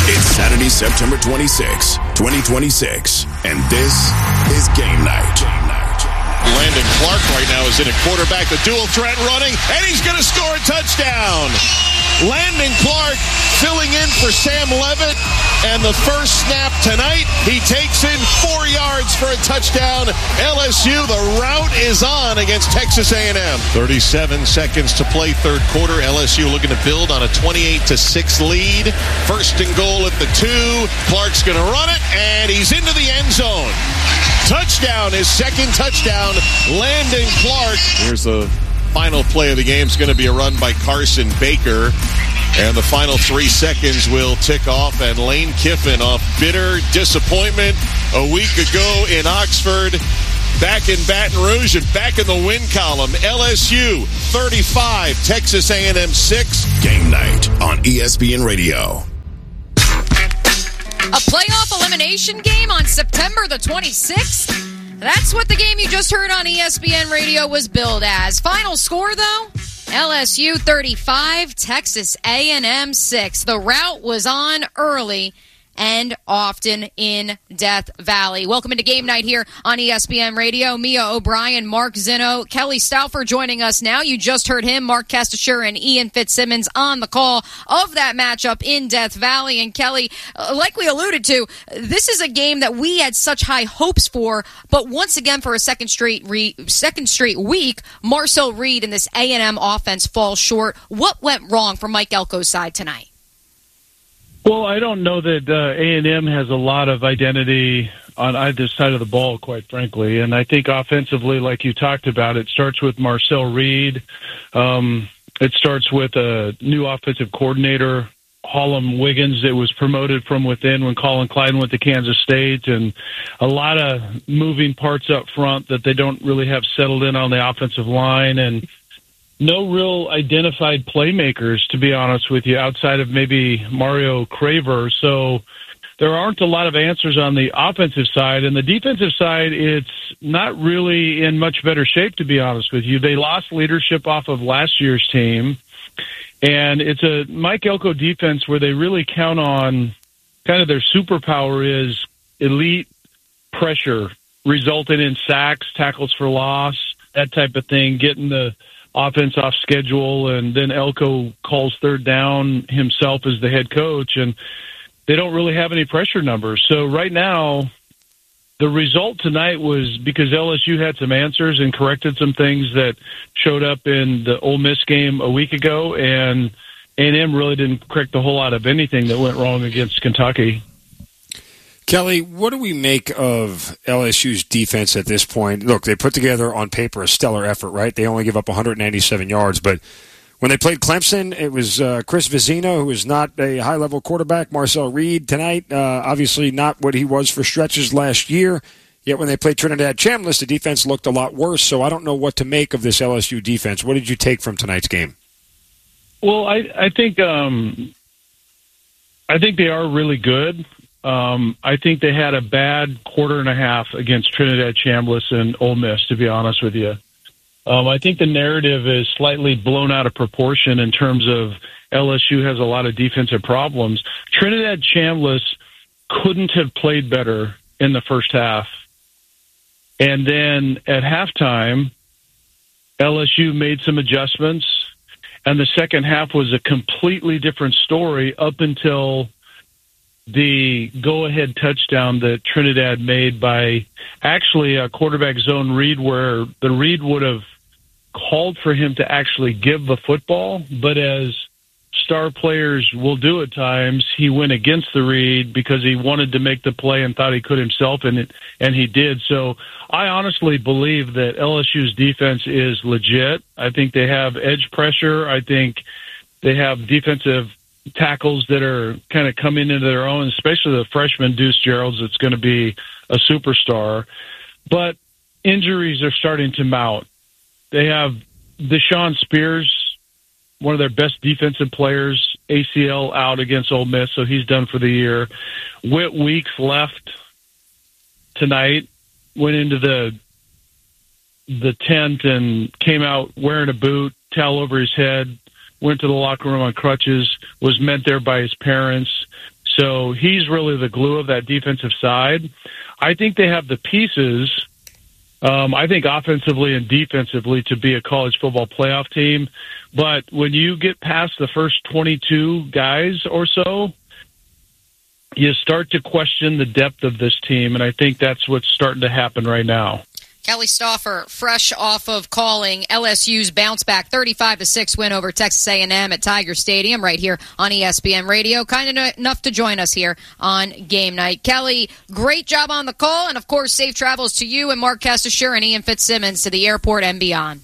It's Saturday, September 26, 2026, and this is Game Night. Landon Clark right now is in a quarterback, the dual threat running, and he's going to score a touchdown. Landon Clark filling in for Sam Levitt, and the first snap tonight, he takes in 4 yards for a touchdown. LSU, the route is on against Texas A&M. 37 seconds to play third quarter. LSU looking to build on a 28-6 lead. First and goal at the 2. Clark's going to run it, and he's into the end zone. Touchdown, his second touchdown, Landon Clark. Here's the final play of the game. It's going to be a run by Carson Baker. And the final 3 seconds will tick off. And Lane Kiffin off bitter disappointment a week ago in Oxford. Back in Baton Rouge and back in the win column. LSU 35, Texas A&M 6. Game Night on ESPN Radio. A playoff elimination game on September the 26th? That's what the game you just heard on ESPN Radio was billed as. Final score, though? LSU 35, Texas A&M 6. The route was on early and often in Death Valley. Welcome into Game Night here on ESPN Radio. Mia O'Brien, Mark Zinno, Kelly Stauffer joining us now. You just heard him, Mark Castasher and Ian Fitzsimmons on the call of that matchup in Death Valley. And Kelly, like we alluded to, this is a game that we had such high hopes for, but once again for a second straight week, Marcel Reed and this A&M offense falls short. What went wrong for Mike Elko's side tonight? Well, I don't know that A&M has a lot of identity on either side of the ball, quite frankly. And I think offensively, like you talked about, it starts with Marcel Reed. It starts with a new offensive coordinator, Holland Wiggins, that was promoted from within when Colin Clyden went to Kansas State. And a lot of moving parts up front that they don't really have settled in on the offensive line. And no real identified playmakers, to be honest with you, outside of maybe Mario Craver. So there aren't a lot of answers on the offensive side. And the defensive side, it's not really in much better shape, to be honest with you. They lost leadership off of last year's team. And it's a Mike Elko defense where they really count on kind of their superpower is elite pressure, resulting in sacks, tackles for loss, that type of thing, getting the offense off schedule, and then Elko calls third down himself as the head coach, and they don't really have any pressure numbers. So right now, the result tonight was because LSU had some answers and corrected some things that showed up in the Ole Miss game a week ago, and A&M really didn't correct a whole lot of anything that went wrong against Kentucky. Kelly, what do we make of LSU's defense at this point? Look, they put together on paper a stellar effort, right? They only give up 197 yards, but when they played Clemson, it was Chris Vizina, who is not a high-level quarterback. Marcel Reed tonight, obviously not what he was for stretches last year. Yet when they played Trinidad Chambliss, the defense looked a lot worse, so I don't know what to make of this LSU defense. What did you take from tonight's game? Well, I think they are really good. I think they had a bad quarter and a half against Trinidad Chambliss and Ole Miss, to be honest with you. I think the narrative is slightly blown out of proportion in terms of LSU has a lot of defensive problems. Trinidad Chambliss couldn't have played better in the first half. And then at halftime, LSU made some adjustments, and the second half was a completely different story up until the go-ahead touchdown that Trinidad made by actually a quarterback zone read, where the read would have called for him to actually give the football, but as star players will do at times, he went against the read because he wanted to make the play and thought he could himself, and he did. So I honestly believe that LSU's defense is legit. I think they have edge pressure. I think they have defensive tackles that are kind of coming into their own, especially the freshman Deuce Geralds, that's going to be a superstar. But injuries are starting to mount. They have Deshaun Spears, one of their best defensive players, ACL out against Ole Miss, so he's done for the year. Whit Weeks left tonight, went into the tent and came out wearing a boot, towel over his head, went to the locker room on crutches, was met there by his parents. So he's really the glue of that defensive side. I think they have the pieces, I think offensively and defensively, to be a college football playoff team. But when you get past the first 22 guys or so, you start to question the depth of this team, and I think that's what's starting to happen right now. Kelly Stauffer, fresh off of calling LSU's bounce-back 35-6 win over Texas A&M at Tiger Stadium right here on ESPN Radio. Kind enough to join us here on Game Night. Kelly, great job on the call, and, of course, safe travels to you and Mark Kestisher and Ian Fitzsimmons to the airport and beyond.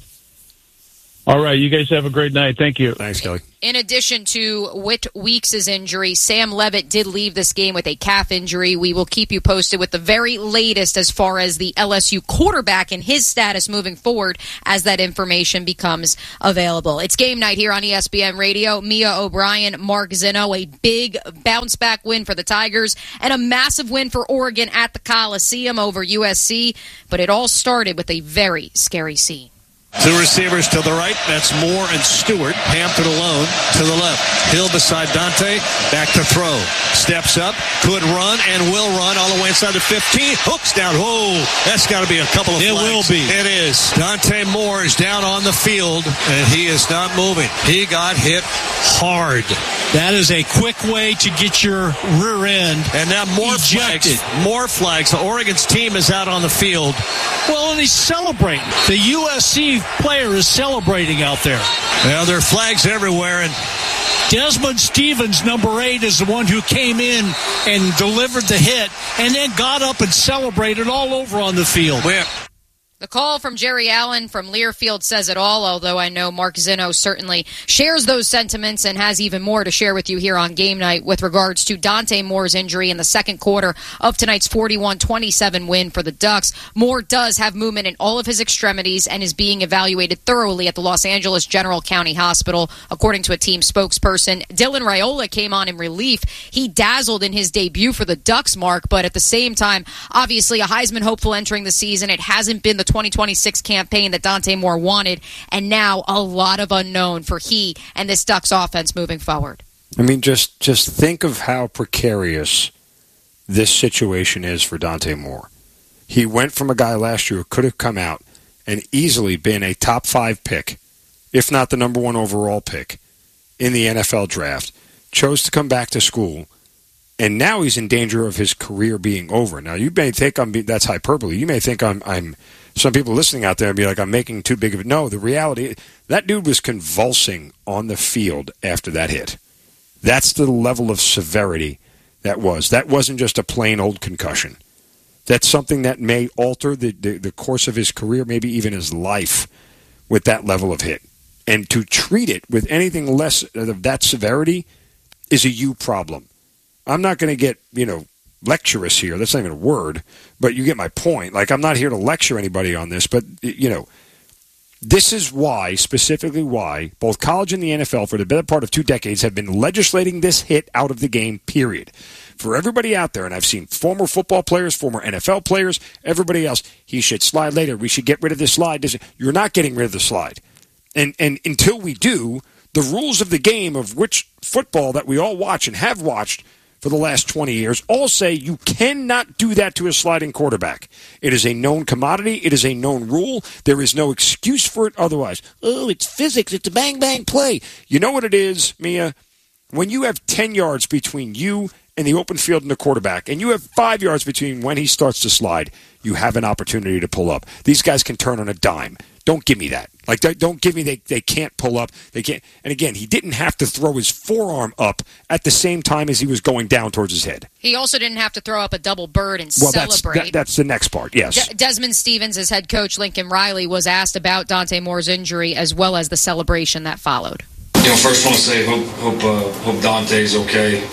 All right, you guys have a great night. Thank you. Thanks, Kelly. In addition to Whit Weeks' injury, Sam Levitt did leave this game with a calf injury. We will keep you posted with the very latest as far as the LSU quarterback and his status moving forward as that information becomes available. It's Game Night here on ESPN Radio. Mia O'Brien, Mark Zinno, a big bounce-back win for the Tigers and a massive win for Oregon at the Coliseum over USC. But it all started with a very scary scene. Two receivers to the right. That's Moore and Stewart. Hampton alone to the left. Hill beside Dante. Back to throw. Steps up. Could run and will run all the way inside the 15. Hooks down. Whoa. That's got to be a couple of flags. It will be. It is. Dante Moore is down on the field, and he is not moving. He got hit hard. That is a quick way to get your rear end and now more ejected. More flags. Oregon's team is out on the field. Well, and he's celebrating. The USC player is celebrating out there. Well, there are flags everywhere, and Desmond Stevens, number 8, is the one who came in and delivered the hit and then got up and celebrated all over on the field. Yeah. The call from Jerry Allen from Learfield says it all, although I know Mark Zinno certainly shares those sentiments and has even more to share with you here on Game Night with regards to Dante Moore's injury in the second quarter of tonight's 41-27 win for the Ducks. Moore does have movement in all of his extremities and is being evaluated thoroughly at the Los Angeles General County Hospital, according to a team spokesperson. Dylan Raiola came on in relief. He dazzled in his debut for the Ducks, Mark, but at the same time, obviously a Heisman hopeful entering the season. It hasn't been the 2026 campaign that Dante Moore wanted, and now a lot of unknown for he and this Ducks offense moving forward. I mean, just think of how precarious this situation is for Dante Moore. He went from a guy last year who could have come out and easily been a top 5 pick, if not the number 1 overall pick in the NFL draft, chose to come back to school, and now he's in danger of his career being over. Now, you may think that's hyperbole. You may think I'm some people listening out there and be like, I'm making too big of it. No, the reality, that dude was convulsing on the field after that hit. That's the level of severity that was. That wasn't just a plain old concussion. That's something that may alter the course of his career, maybe even his life, with that level of hit. And to treat it with anything less of that severity is a you problem. I'm not going to get, lecturous here. That's not even a word, but you get my point. Like, I'm not here to lecture anybody on this, but, this is why, specifically why, both college and the NFL for the better part of 2 decades have been legislating this hit out of the game, period. For everybody out there, and I've seen former football players, former NFL players, everybody else, he should slide later. We should get rid of this slide. You're not getting rid of the slide. And until we do, the rules of the game of which football that we all watch and have watched for the last 20 years all say you cannot do that to a sliding quarterback. It is a known commodity. It is a known rule. There is no excuse for it otherwise. Oh, it's physics. It's a bang-bang play. You know what it is, Mia? When you have 10 yards between you and the open field and the quarterback, and you have 5 yards between when he starts to slide, you have an opportunity to pull up. These guys can turn on a dime. Don't give me that. Like, don't give me they can't pull up. They can't. And again, he didn't have to throw his forearm up at the same time as he was going down towards his head. He also didn't have to throw up a double bird and celebrate. That's the next part, yes. Desmond Stevens, as head coach Lincoln Riley, was asked about Dante Moore's injury as well as the celebration that followed. First I want to say hope Dante's okay.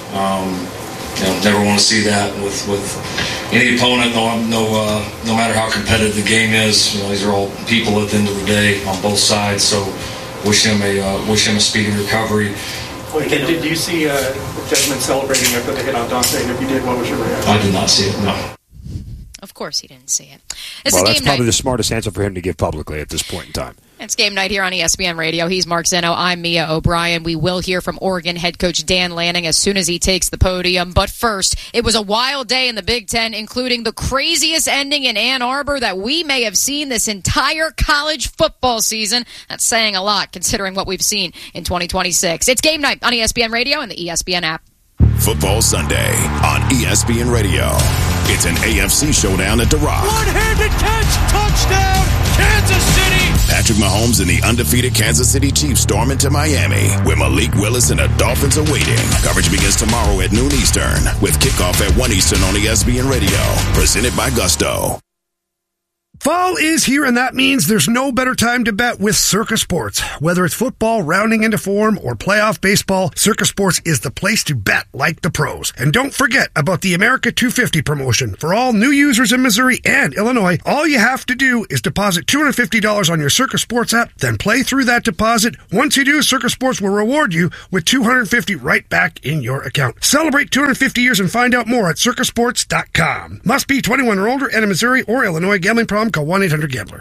Never want to see that with any opponent. No matter how competitive the game is, these are all people at the end of the day on both sides. So wish him a speedy recovery. Did you see Desmond celebrating after the hit on Dante? And if you did, what was your reaction? I did not see it. No. Of course he didn't see it. Well, that's probably the smartest answer for him to give publicly at this point in time. It's game night here on ESPN Radio. He's Mark Zeno. I'm Mia O'Brien. We will hear from Oregon head coach Dan Lanning as soon as he takes the podium. But first, it was a wild day in the Big Ten, including the craziest ending in Ann Arbor that we may have seen this entire college football season. That's saying a lot, considering what we've seen in 2026. It's game night on ESPN Radio and the ESPN app. Football Sunday on ESPN Radio. It's an AFC showdown at The Rock. One-handed catch, touchdown, Kansas City! Patrick Mahomes and the undefeated Kansas City Chiefs storm into Miami, where Malik Willis and the Dolphins are waiting. Coverage begins tomorrow at noon Eastern, with kickoff at 1 Eastern on ESPN Radio. Presented by Gusto. Fall is here, and that means there's no better time to bet with Circa Sports. Whether it's football rounding into form or playoff baseball, Circa Sports is the place to bet like the pros. And don't forget about the America 250 promotion. For all new users in Missouri and Illinois, all you have to do is deposit $250 on your Circa Sports app, then play through that deposit. Once you do, Circa Sports will reward you with $250 right back in your account. Celebrate 250 years and find out more at circasports.com. Must be 21 or older and in Missouri or Illinois. Gambling problem? Call 1-800-GAMBLER.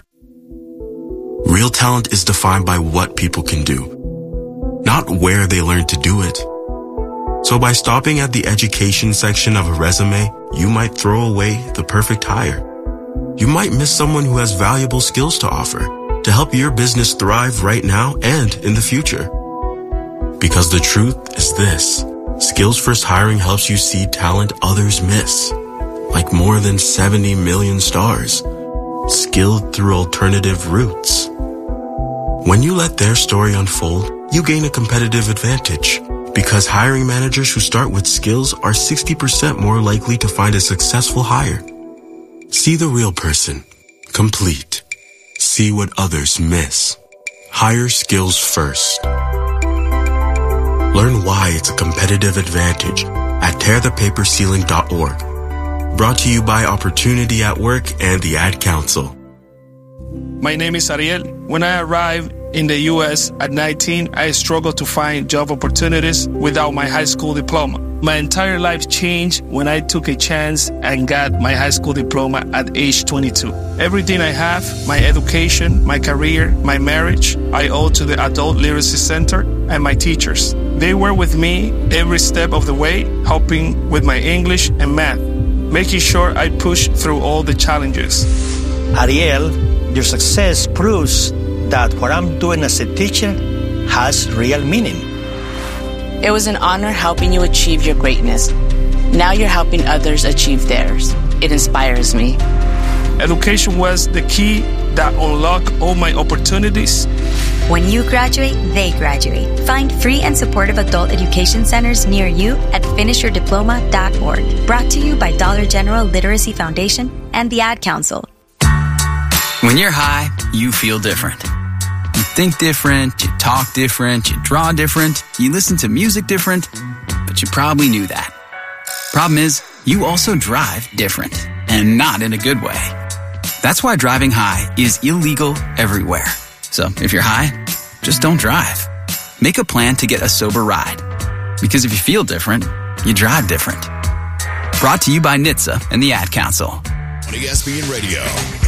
Real talent is defined by what people can do, not where they learn to do it. So by stopping at the education section of a resume, you might throw away the perfect hire. You might miss someone who has valuable skills to offer to help your business thrive right now and in the future. Because the truth is this: Skills First Hiring helps you see talent others miss, like more than 70 million stars, skilled through alternative routes. When you let their story unfold, you gain a competitive advantage, because hiring managers who start with skills are 60% more likely to find a successful hire. See the real person. Complete. See what others miss. Hire skills first. Learn why it's a competitive advantage at tearthepaperceiling.org. Brought to you by Opportunity at Work and the Ad Council. My name is Ariel. When I arrived in the U.S. at 19, I struggled to find job opportunities without my high school diploma. My entire life changed when I took a chance and got my high school diploma at age 22. Everything I have, my education, my career, my marriage, I owe to the Adult Literacy Center and my teachers. They were with me every step of the way, helping with my English and math, making sure I push through all the challenges. Ariel, your success proves that what I'm doing as a teacher has real meaning. It was an honor helping you achieve your greatness. Now you're helping others achieve theirs. It inspires me. Education was the key that unlocked all my opportunities. When you graduate, they graduate. Find free and supportive adult education centers near you at finishyourdiploma.org. Brought to you by Dollar General Literacy Foundation and the Ad Council. When you're high, you feel different. You think different, you talk different, you draw different, you listen to music different, but you probably knew that. Problem is, you also drive different, and not in a good way. That's why driving high is illegal everywhere. So if you're high, just don't drive. Make a plan to get a sober ride. Because if you feel different, you drive different. Brought to you by NHTSA and the Ad Council. On ESPN Radio,